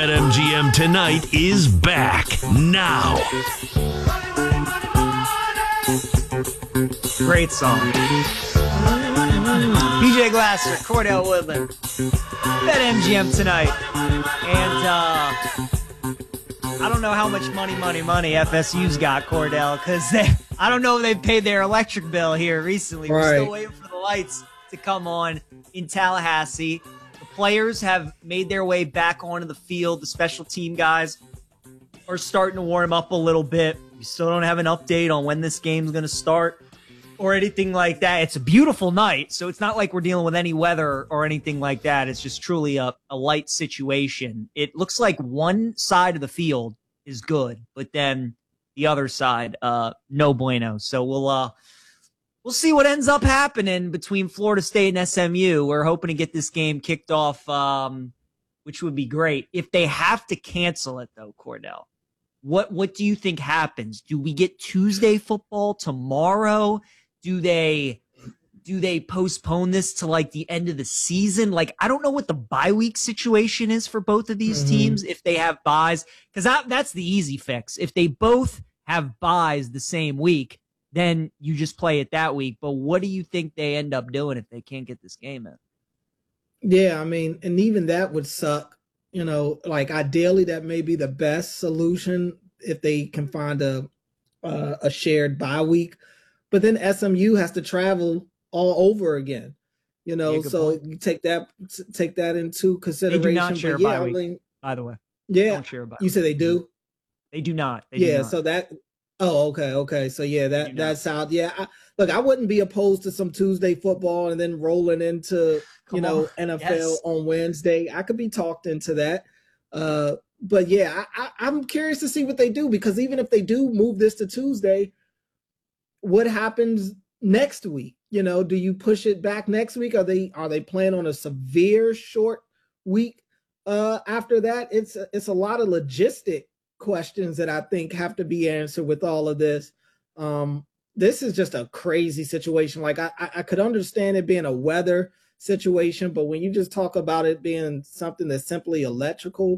BetMGM Tonight is back now. Great song. PJ Glasser, Cordell Woodland. BetMGM Tonight. And I don't know how much money FSU's got, Cordell, because I don't know if they've paid their electric bill here recently. Right. We're still waiting for the lights to come on in Tallahassee. The players have made their way back onto the field. The special team guys are starting to warm up a little bit. We still don't have an update on when this game's going to start or anything like that. It's a beautiful night, so it's not like we're dealing with any weather or anything like that. It's just truly a light situation. It looks like one side of the field is good, but then the other side, no bueno. So we'll see what ends up happening between Florida State and SMU. We're hoping to get this game kicked off, which would be great. If they have to cancel it, though, Cordell, what do you think happens? Do we get Tuesday football tomorrow? Do they postpone this to like the end of the season? Like, I don't know what the bye week situation is for both of these teams if they have buys, because that's the easy fix. If they both have buys the same week, then you just play it that week. But what do you think they end up doing if they can't get this game in? Yeah, I mean, and even that would suck. You know, like ideally that may be the best solution if they can find a shared bye week. But then SMU has to travel all over again. You know, so you take that into consideration. They do not share bye week, by the way. Yeah, don't share bye you said they do? They do not. So that. Oh, okay. So yeah, that's how. Yeah, I wouldn't be opposed to some Tuesday football and then rolling into NFL on Wednesday. I could be talked into that. But yeah, I'm curious to see what they do, because even if they do move this to Tuesday, what happens next week? You know, do you push it back next week? Are they planning on a severe short week after that? It's a lot of logistic questions that I think have to be answered with all of this. This is just a crazy situation. Like I could understand it being a weather situation, but when you just talk about it being something that's simply electrical,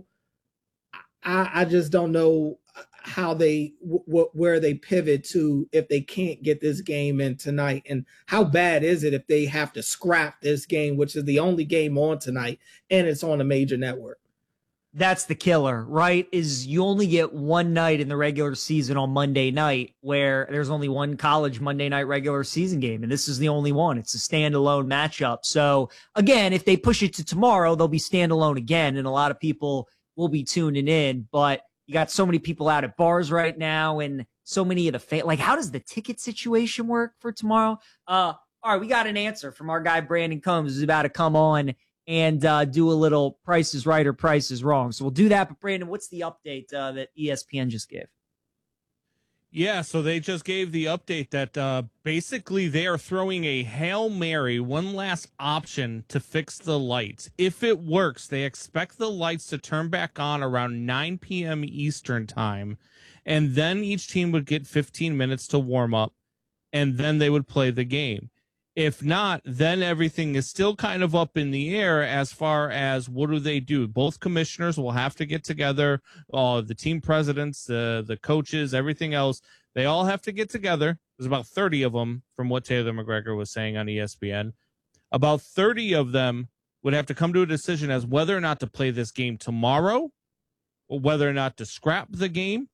I just don't know how where they pivot to if they can't get this game in tonight. And how bad is it if they have to scrap this game, which is the only game on tonight, and it's on a major network? That's the killer, right? Is you only get one night in the regular season on Monday night, where there's only one college Monday night regular season game, and this is the only one. It's a standalone matchup. So again, if they push it to tomorrow, they'll be standalone again, and a lot of people will be tuning in. But you got so many people out at bars right now, and so many of the like, how does the ticket situation work for tomorrow? All right, we got an answer from our guy Brandon Combs, who's about to come on and do a little Price is Right or Price is Wrong. So we'll do that. But Brandon, what's the update that ESPN just gave? Yeah, so they just gave the update that basically they are throwing a Hail Mary, one last option to fix the lights. If it works, they expect the lights to turn back on around 9 p.m. Eastern time, and then each team would get 15 minutes to warm up, and then they would play the game. If not, then everything is still kind of up in the air as far as what do they do. Both commissioners will have to get together, the team presidents, the coaches, everything else. They all have to get together. There's about 30 of them, from what Taylor McGregor was saying on ESPN. About 30 of them would have to come to a decision as whether or not to play this game tomorrow, or whether or not to scrap the game,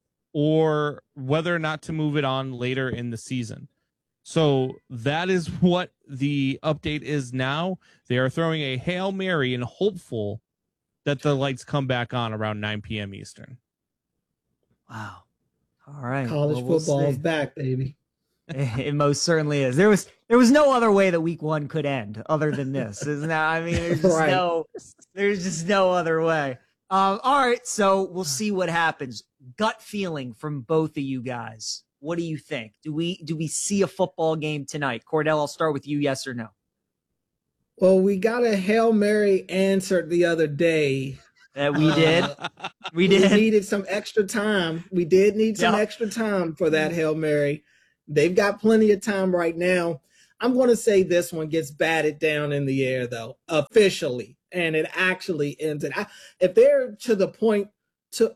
or whether or not to move it on later in the season. So that is what the update is now. They are throwing a Hail Mary and hopeful that the lights come back on around 9 p.m. Eastern. Wow. All right. College football is back, baby. It most certainly is. There was no other way that week one could end other than this. Isn't that? I mean, there's just no other way. All right. So we'll see what happens. Gut feeling from both of you guys. What do you think? Do we see a football game tonight? Cordell, I'll start with you, yes or no? Well, we got a Hail Mary answered the other day. We did. We needed some extra time. We did need some extra time for that Hail Mary. They've got plenty of time right now. I'm going to say this one gets batted down in the air, though, officially. and it actually ends it. If they're to the point to,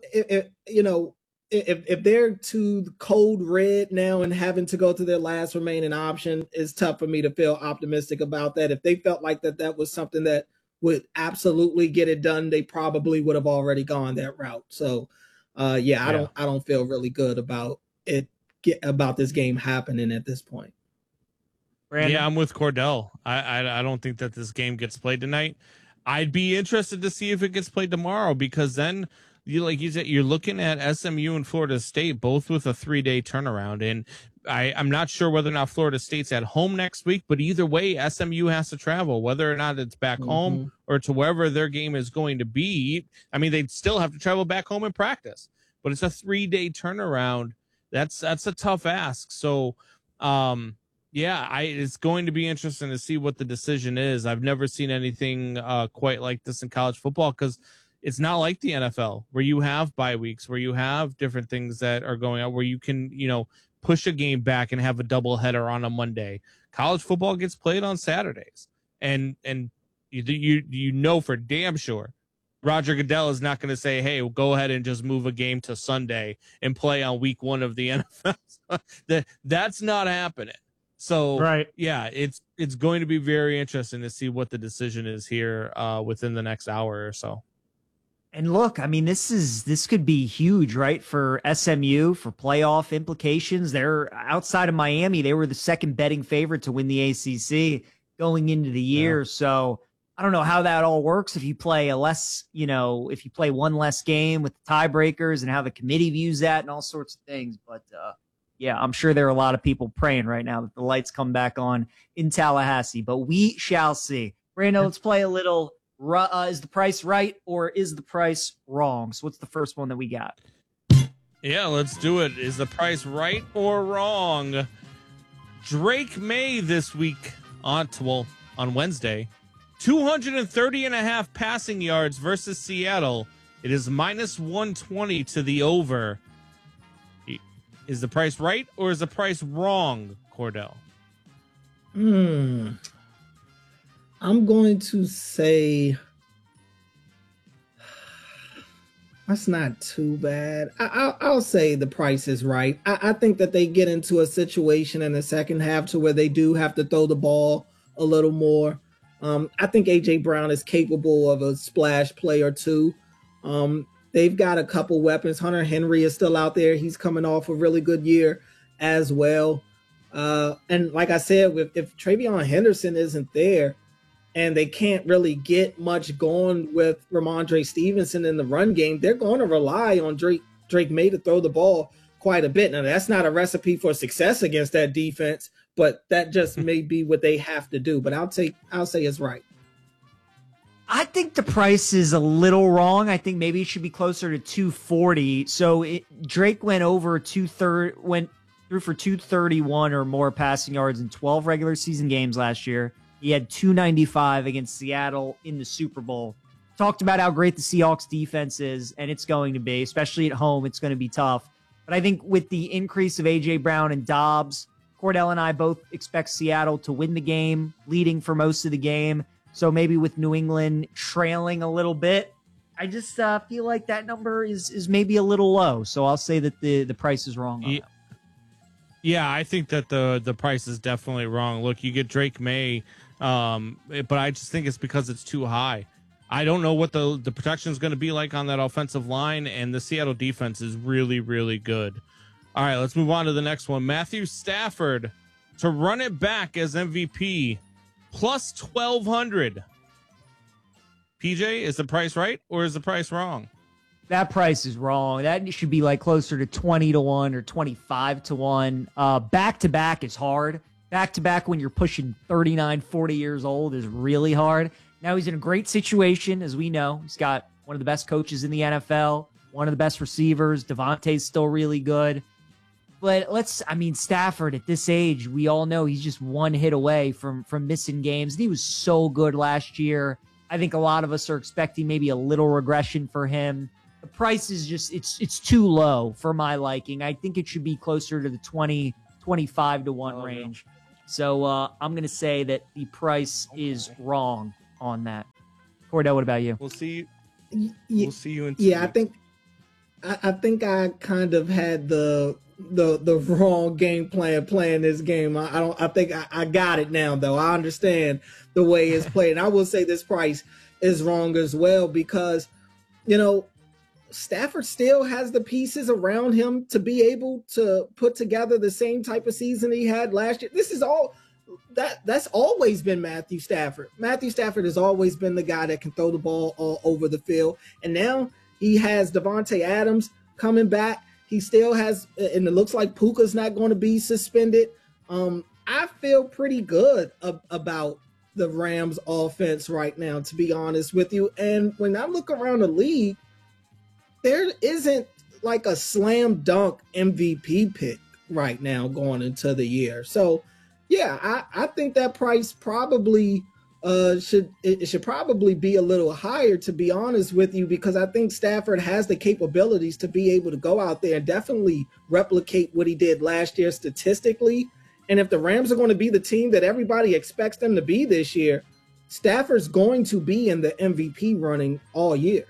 if they're to code red now and having to go to their last remaining option, it's tough for me to feel optimistic about that. If they felt like that was something that would absolutely get it done, they probably would have already gone that route. So, I don't feel really good about about this game happening at this point. Brandon? Yeah, I'm with Cordell. I don't think that this game gets played tonight. I'd be interested to see if it gets played tomorrow, because then like you said, you're looking at SMU and Florida State, both with a 3-day turnaround. And I'm not sure whether or not Florida State's at home next week, but either way, SMU has to travel, whether or not it's back home or to wherever their game is going to be. I mean, they'd still have to travel back home and practice, but it's a 3-day turnaround. That's a tough ask. So, it's going to be interesting to see what the decision is. I've never seen anything quite like this in college football, because it's not like the NFL, where you have bye weeks, where you have different things that are going on, where you can, push a game back and have a doubleheader on a Monday. College football gets played on Saturdays, and you for damn sure Roger Goodell is not going to say, hey, go ahead and just move a game to Sunday and play on week 1 of the NFL. That's not happening. So, right. Yeah, it's going to be very interesting to see what the decision is here within the next hour or so. And look, I mean, this could be huge, right? For SMU, for playoff implications. They're outside of Miami. They were the second betting favorite to win the ACC going into the year. Yeah. So I don't know how that all works. If you play if you play one less game with the tiebreakers and how the committee views that and all sorts of things. But I'm sure there are a lot of people praying right now that the lights come back on in Tallahassee, but we shall see. Brando, let's play a little. Is the price right or is the price wrong? So what's the first one that we got? Yeah, let's do it. Is the price right or wrong? Drake May this week on Wednesday, 230.5 passing yards versus Seattle. It is -120 to the over. Is the price right or is the price wrong, Cordell? I'm going to say that's not too bad. I'll say the price is right. I think that they get into a situation in the second half to where they do have to throw the ball a little more. I think A.J. Brown is capable of a splash play or two. They've got a couple weapons. Hunter Henry is still out there. He's coming off a really good year as well. And like I said, if Travion Henderson isn't there, and they can't really get much going with Ramondre Stevenson in the run game, they're going to rely on Drake May to throw the ball quite a bit. Now, that's not a recipe for success against that defense, but that just may be what they have to do. But I'll say it's right. I think the price is a little wrong. I think maybe it should be closer to 240. So Drake went through for 231 or more passing yards in 12 regular season games last year. He had 295 against Seattle in the Super Bowl. Talked about how great the Seahawks defense is, and it's going to be, especially at home, it's going to be tough. But I think with the increase of A.J. Brown and Dobbs, Cordell and I both expect Seattle to win the game, leading for most of the game. So maybe with New England trailing a little bit, I just feel like that number is maybe a little low. So I'll say that the price is wrong on that. Yeah, I think that the price is definitely wrong. Look, you get Drake May, but I just think it's because it's too high. I don't know what the protection is going to be like on that offensive line, and the Seattle defense is really, really good. All right, let's move on to the next one. Matthew Stafford to run it back as MVP, plus 1,200. PJ, is the price right or is the price wrong? That price is wrong. That should be like closer to 20 to 1 or 25 to 1. Back to back is hard. Back to back when you're pushing 39, 40 years old is really hard. Now he's in a great situation, as we know. He's got one of the best coaches in the NFL, one of the best receivers. Devontae's still really good. But Stafford at this age, we all know he's just one hit away from missing games. And he was so good last year. I think a lot of us are expecting maybe a little regression for him. The price is just, it's too low for my liking. I think it should be closer to the 20, 25 to 1 range. So I'm going to say that the price is wrong on that. Cordell, what about you? We'll see. We'll see you in 2 weeks. I think I kind of had the wrong game plan playing this game. I think I got it now though. I understand the way it's played. And I will say this price is wrong as well because, Stafford still has the pieces around him to be able to put together the same type of season he had last year. This is all that's always been Matthew Stafford. Matthew Stafford has always been the guy that can throw the ball all over the field. And now he has Davante Adams coming back. He still has, and it looks like Puka's not going to be suspended. I feel pretty good about the Rams offense right now, to be honest with you. And when I look around the league, there isn't like a slam dunk MVP pick right now going into the year. So, yeah, I think that price probably should probably be a little higher, to be honest with you, because I think Stafford has the capabilities to be able to go out there and definitely replicate what he did last year statistically. And if the Rams are going to be the team that everybody expects them to be this year, Stafford's going to be in the MVP running all year.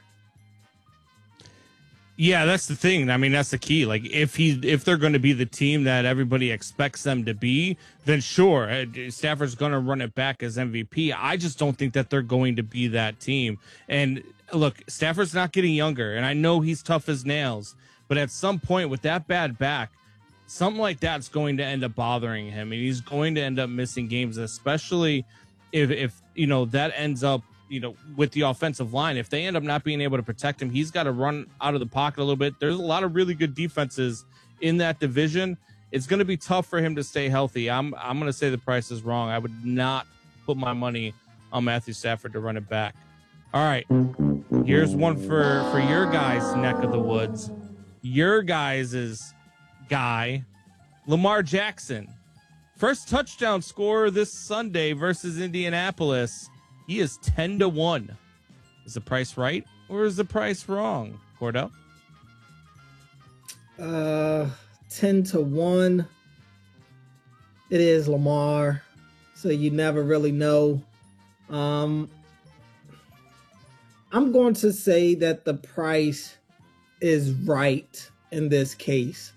Yeah, that's the thing. I mean, that's the key. Like, if they're going to be the team that everybody expects them to be, then sure, Stafford's going to run it back as MVP. I just don't think that they're going to be that team. And look, Stafford's not getting younger, and I know he's tough as nails, but at some point with that bad back, something like that's going to end up bothering him, and he's going to end up missing games, especially if that ends up with the offensive line. If they end up not being able to protect him, he's got to run out of the pocket a little bit. There's a lot of really good defenses in that division. It's going to be tough for him to stay healthy. I'm going to say the price is wrong. I would not put my money on Matthew Stafford to run it back. All right, here's one for your guys' neck of the woods. Your guys' guy, Lamar Jackson. First touchdown scorer this Sunday versus Indianapolis. He is 10-1. Is the price right or is the price wrong, Cordell? 10-1. It is Lamar, so you never really know. I'm going to say that the price is right in this case.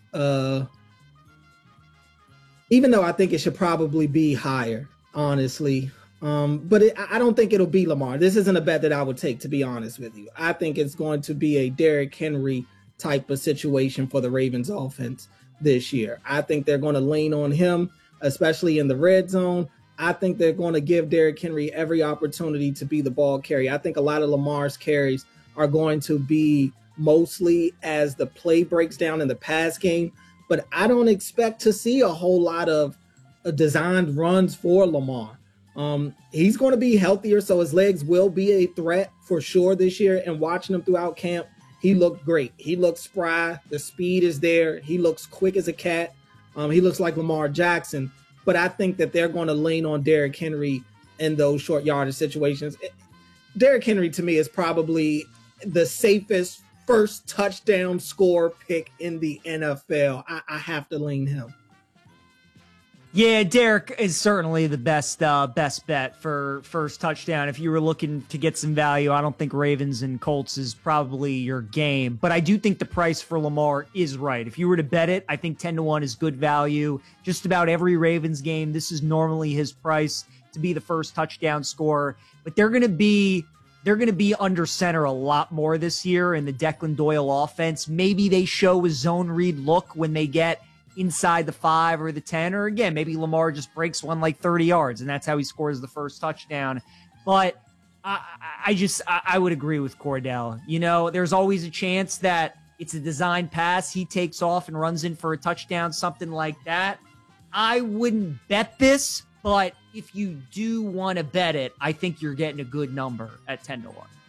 Even though I think it should probably be higher, honestly. But I don't think it'll be Lamar. This isn't a bet that I would take, to be honest with you. I think it's going to be a Derrick Henry type of situation for the Ravens offense this year. I think they're going to lean on him, especially in the red zone. I think they're going to give Derrick Henry every opportunity to be the ball carrier. I think a lot of Lamar's carries are going to be mostly as the play breaks down in the pass game, but I don't expect to see a whole lot of designed runs for Lamar. He's going to be healthier, so his legs will be a threat for sure this year. And watching him throughout camp, he looked great. He looked spry. The speed is there. He looks quick as a cat. He looks like Lamar Jackson. But I think that they're going to lean on Derrick Henry in those short yardage situations. Derrick Henry, to me, is probably the safest first touchdown score pick in the NFL. I have to lean him. Yeah, Derek is certainly the best bet for first touchdown. If you were looking to get some value, I don't think Ravens and Colts is probably your game. But I do think the price for Lamar is right. If you were to bet it, I think 10-1 is good value. Just about every Ravens game, this is normally his price to be the first touchdown scorer. But they're going to be under center a lot more this year in the Declan Doyle offense. Maybe they show a zone read look when they get inside the 5 or the 10, or again, maybe Lamar just breaks one like 30 yards and that's how he scores the first touchdown. But I would agree with Cordell. There's always a chance that it's a design pass. He takes off and runs in for a touchdown, something like that. I wouldn't bet this, but if you do want to bet it, I think you're getting a good number at 10-1.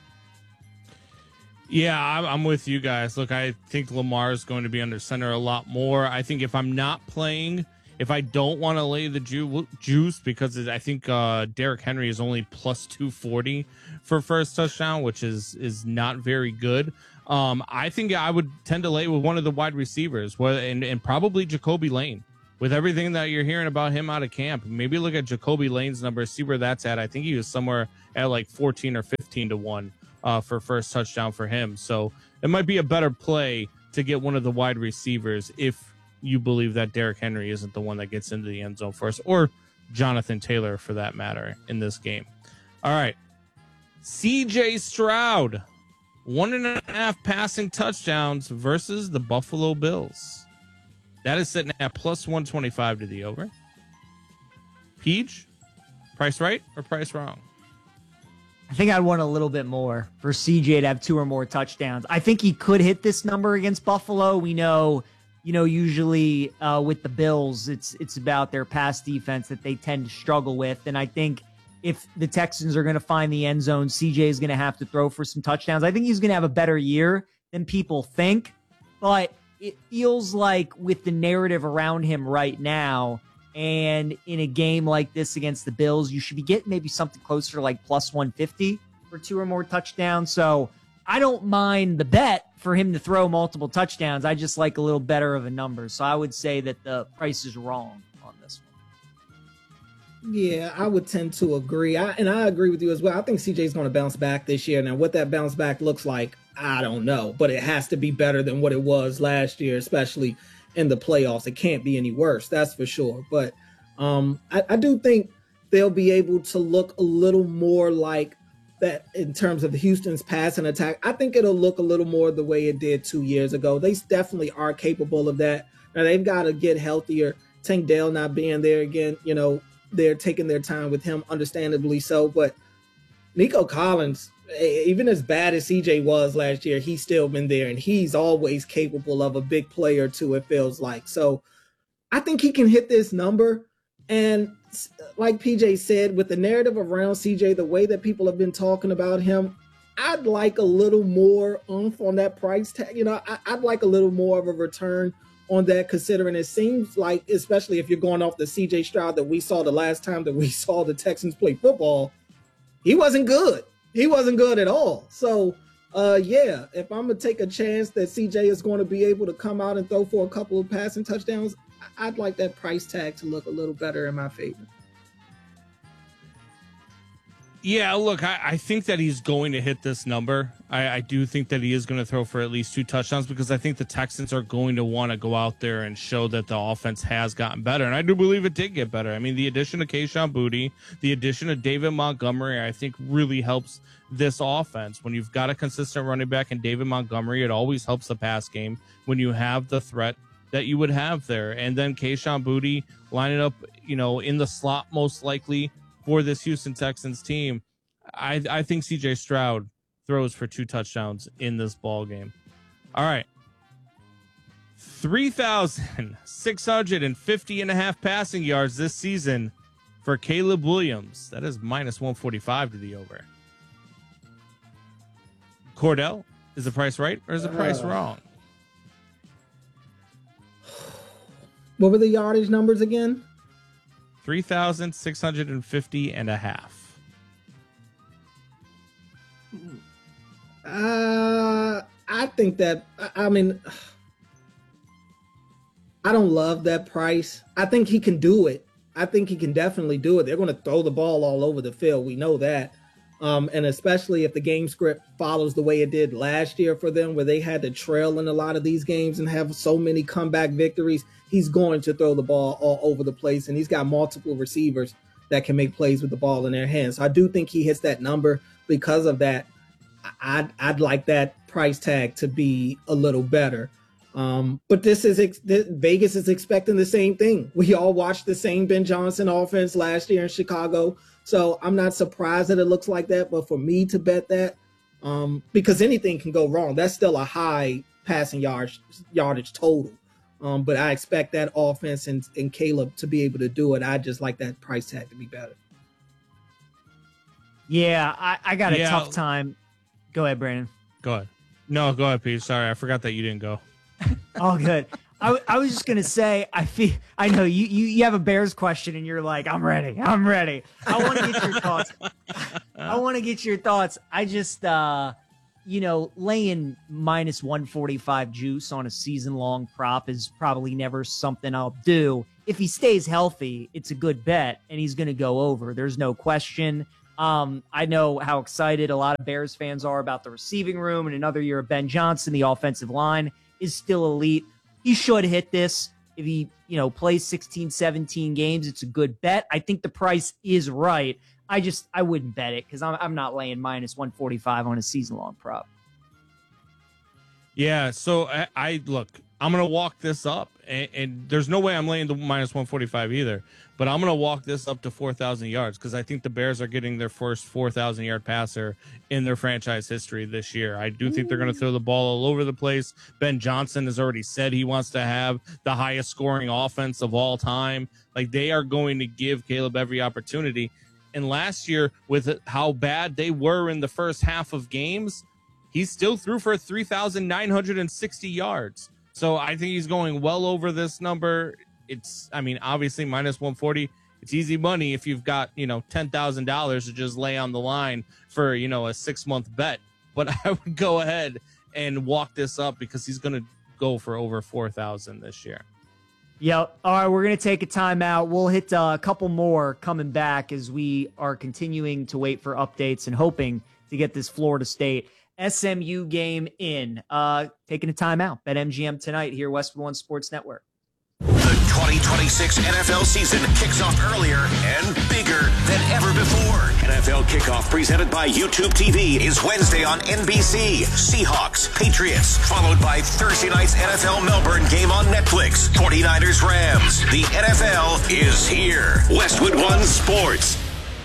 Yeah, I'm with you guys. Look, I think Lamar is going to be under center a lot more. I think if I'm not playing, if I don't want to lay the juice, because I think Derrick Henry is only plus 240 for first touchdown, which is not very good. I think I would tend to lay with one of the wide receivers, and probably Jacoby Lane. with everything that you're hearing about him out of camp, maybe look at Jacoby Lane's numbers, see where that's at. I think he was somewhere at like 14 or 15 to 1 for first touchdown for him. So it might be a better play to get one of the wide receivers if you believe that Derrick Henry isn't the one that gets into the end zone first, or Jonathan Taylor for that matter in this game. All right. CJ Stroud, 1.5 passing touchdowns versus the Buffalo Bills. That is sitting at plus 125 to the over. Peach, price right or price wrong? I think I'd want a little bit more for CJ to have 2 or more touchdowns. I think he could hit this number against Buffalo. We know, usually with the Bills, it's about their pass defense that they tend to struggle with. And I think if the Texans are going to find the end zone, CJ is going to have to throw for some touchdowns. I think he's going to have a better year than people think, but it feels like with the narrative around him right now, and in a game like this against the Bills, you should be getting maybe something closer to like plus 150 for 2 or more touchdowns. So I don't mind the bet for him to throw multiple touchdowns. I just like a little better of a number. So I would say that the price is wrong on this one. Yeah, I would tend to agree. I agree with you as well. I think CJ's going to bounce back this year. Now, what that bounce back looks like, I don't know, but it has to be better than what it was last year, especially in the playoffs. It can't be any worse, that's for sure. But I do think they'll be able to look a little more like that in terms of Houston's passing attack. I think it'll look a little more the way it did 2 years ago. They definitely are capable of that. Now, they've got to get healthier. Tank Dell not being there again, they're taking their time with him, understandably so. But Nico Collins, even as bad as CJ was last year, he's still been there, and he's always capable of a big play or two, it feels like. So I think he can hit this number. And like PJ said, with the narrative around CJ, the way that people have been talking about him, I'd like a little more oomph on that price tag. I'd like a little more of a return on that, considering it seems like, especially if you're going off the CJ Stroud that we saw the last time that we saw the Texans play football, he wasn't good. He wasn't good at all. So, if I'm going to take a chance that CJ is going to be able to come out and throw for a couple of passing touchdowns, I'd like that price tag to look a little better in my favor. Yeah, look, I think that he's going to hit this number. I do think that he is going to throw for at least 2 touchdowns because I think the Texans are going to want to go out there and show that the offense has gotten better. And I do believe it did get better. I mean, the addition of Kayshon Boutte, the addition of David Montgomery, I think really helps this offense. When you've got a consistent running back in David Montgomery, it always helps the pass game when you have the threat that you would have there. And then Kayshon Boutte lining up, in the slot most likely for this Houston Texans team. I think CJ Stroud throws for 2 touchdowns in this ball game. All right. 3,650.5 passing yards this season for Caleb Williams. That is minus 145 to the over. Cordell, is the price right or is the price wrong? What were the yardage numbers again? 3,650.5. I think that, I don't love that price. I think he can do it. I think he can definitely do it. They're going to throw the ball all over the field. We know that. And especially if the game script follows the way it did last year for them, where they had to trail in a lot of these games and have so many comeback victories, he's going to throw the ball all over the place. And he's got multiple receivers that can make plays with the ball in their hands. So I do think he hits that number. Because of that, I'd like that price tag to be a little better. But Vegas is expecting the same thing. We all watched the same Ben Johnson offense last year in Chicago. So I'm not surprised that it looks like that. But for me to bet that, because anything can go wrong, that's still a high passing yardage total. But I expect that offense and Caleb to be able to do it. I just like that price tag to be better. Yeah, I got a tough time. Go ahead, Brandon. Go ahead. No, go ahead, Pete. Sorry, I forgot that you didn't go. All good. I was just gonna say, I know you have a Bears question and you're like, I'm ready. I want to get your thoughts. I just laying minus 145 juice on a season-long prop is probably never something I'll do. If he stays healthy, it's a good bet, and he's going to go over. There's no question. I know how excited a lot of Bears fans are about the receiving room, and another year of Ben Johnson. The offensive line is still elite. He should hit this. If he, plays 16, 17 games, it's a good bet. I think the price is right. I wouldn't bet it because I'm not laying minus 145 on a season-long prop. Yeah, so I look, I'm going to walk this up, and there's no way I'm laying the minus 145 either, but I'm going to walk this up to 4,000 yards because I think the Bears are getting their first 4,000-yard passer in their franchise history this year. I do think they're going to throw the ball all over the place. Ben Johnson has already said he wants to have the highest scoring offense of all time. Like, they are going to give Caleb every opportunity. And last year, with how bad they were in the first half of games, he still threw for 3,960 yards. So I think he's going well over this number. Obviously minus 140. It's easy money if you've got, $10,000 to just lay on the line for, a 6-month bet. But I would go ahead and walk this up because he's going to go for over 4,000 this year. Yep. All right, we're going to take a timeout. We'll hit a couple more coming back as we are continuing to wait for updates and hoping to get this Florida State SMU game in. Taking a timeout. BetMGM tonight here, Westwood One Sports Network. The 2026 NFL season kicks off earlier and bigger than ever before. NFL Kickoff presented by YouTube TV is Wednesday on NBC. Seahawks, Patriots, followed by Thursday night's NFL Melbourne game on Netflix. 49ers, Rams. The NFL is here. Westwood One Sports.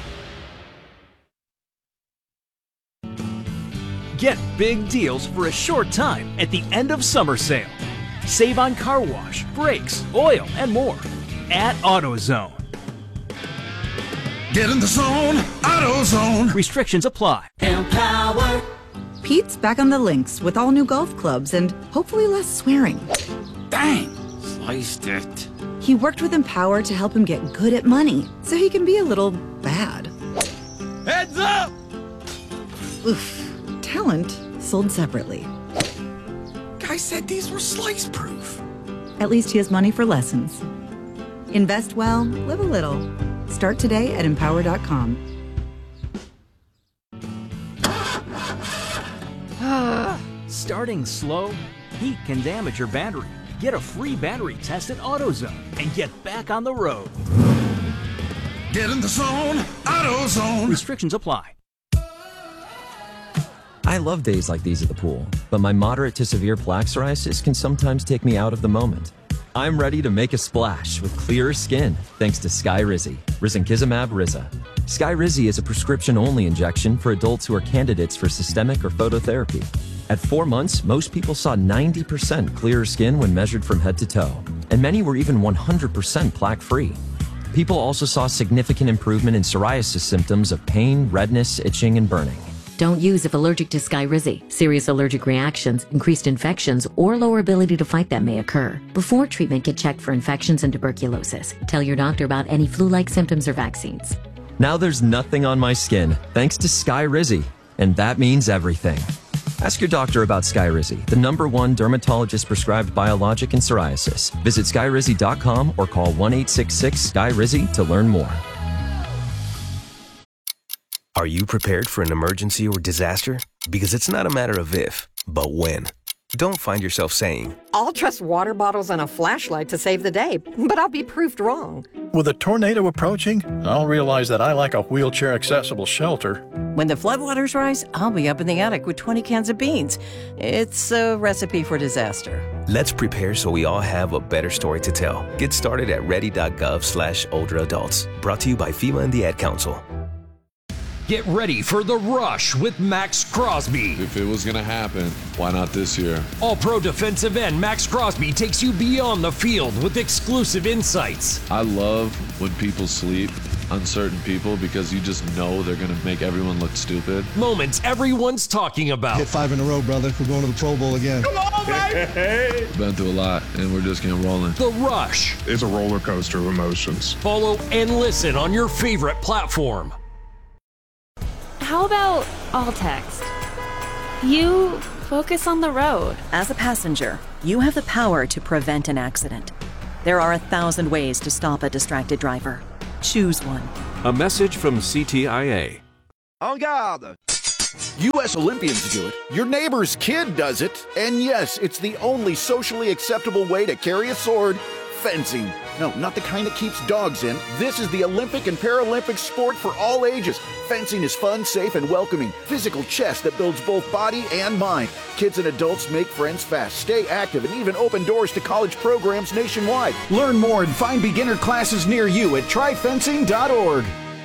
Get big deals for a short time at the end of summer sale. Save on car wash, brakes, oil, and more at AutoZone. Get in the zone, AutoZone. Restrictions apply. Empower. Pete's back on the links with all new golf clubs and hopefully less swearing. Bang! Sliced it. He worked with Empower to help him get good at money so he can be a little bad. Heads up! Oof. Talent sold separately. Guy said these were slice-proof. At least he has money for lessons. Invest well, live a little. Start today at Empower.com. Starting slow? Heat can damage your battery. Get a free battery test at AutoZone and get back on the road. Get in the zone, AutoZone. Restrictions apply. I love days like these at the pool, but my moderate to severe plaque psoriasis can sometimes take me out of the moment. I'm ready to make a splash with clearer skin thanks to Skyrizi, risankizumab Riza. Skyrizi is a prescription-only injection for adults who are candidates for systemic or phototherapy. At 4 months, most people saw 90% clearer skin when measured from head to toe, and many were even 100% plaque-free. People also saw significant improvement in psoriasis symptoms of pain, redness, itching, and burning. Don't use if allergic to Skyrizi. Serious allergic reactions, increased infections, or lower ability to fight them may occur. Before treatment, get checked for infections and tuberculosis. Tell your doctor about any flu-like symptoms or vaccines. Now there's nothing on my skin thanks to Skyrizi, and that means everything. Ask your doctor about Skyrizi, the #1 dermatologist-prescribed biologic in psoriasis. Visit Skyrizi.com or call 1-866-SKYRIZI to learn more. Are you prepared for an emergency or disaster? Because it's not a matter of if, but when. Don't find yourself saying, I'll trust water bottles and a flashlight to save the day, but I'll be proved wrong. With a tornado approaching, I'll realize that I lack a wheelchair-accessible shelter. When the floodwaters rise, I'll be up in the attic with 20 cans of beans. It's a recipe for disaster. Let's prepare so we all have a better story to tell. Get started at ready.gov/older-adults. Brought to you by FEMA and the Ad Council. Get ready for The Rush with Max Crosby. If it was going to happen, why not this year? All-pro defensive end Max Crosby takes you beyond the field with exclusive insights. I love when people sleep on certain people because you just know they're going to make everyone look stupid. Moments everyone's talking about. Hit 5 in a row, brother. We're going to the Pro Bowl again. Come on, baby! Been through a lot, and we're just getting rolling. The Rush. It's a roller coaster of emotions. Follow and listen on your favorite platform. How about all text? You focus on the road. As a passenger, you have the power to prevent an accident. There are 1,000 ways to stop a distracted driver. Choose one. A message from CTIA. En garde! U.S. Olympians do it. Your neighbor's kid does it. And yes, it's the only socially acceptable way to carry a sword. Fencing. No, not the kind that keeps dogs in. This is the Olympic and Paralympic sport for all ages. Fencing is fun, safe, and welcoming. Physical chess that builds both body and mind. Kids and adults make friends fast, stay active, and even open doors to college programs nationwide. Learn more and find beginner classes near you at tryfencing.org.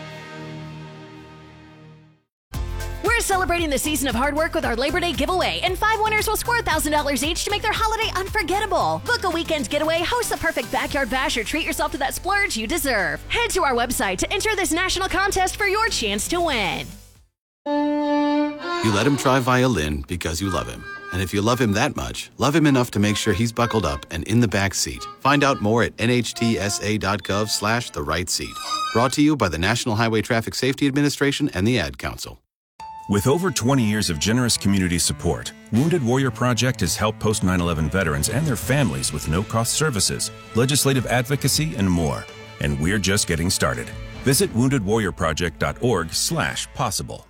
We're celebrating the season of hard work with our Labor Day giveaway, and 5 winners will score $1,000 each to make their holiday unforgettable. Book a weekend getaway, host the perfect backyard bash, or treat yourself to that splurge you deserve. Head to our website to enter this national contest for your chance to win. You let him try violin because you love him. And if you love him that much, love him enough to make sure he's buckled up and in the back seat. Find out more at nhtsa.gov/the-right-seat. Brought to you by the National Highway Traffic Safety Administration and the Ad Council. With over 20 years of generous community support, Wounded Warrior Project has helped post 9/11 veterans and their families with no-cost services, legislative advocacy, and more. And we're just getting started. Visit woundedwarriorproject.org/possible.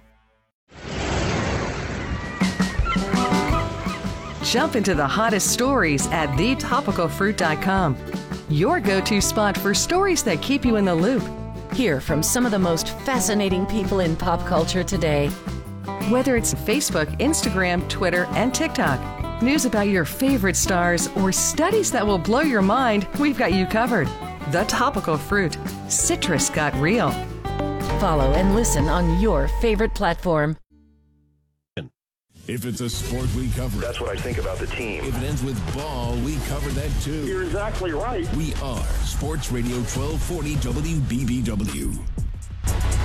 Jump into the hottest stories at thetopicalfruit.com. Your go-to spot for stories that keep you in the loop. Hear from some of the most fascinating people in pop culture today. Whether it's Facebook, Instagram, Twitter, and TikTok, news about your favorite stars, or studies that will blow your mind, we've got you covered. The Topical Fruit. Citrus got real. Follow and listen on your favorite platform. If it's a sport, we cover it. That's what I think about the team. If it ends with ball, we cover that too. You're exactly right. We are Sports Radio 1240 WBBW.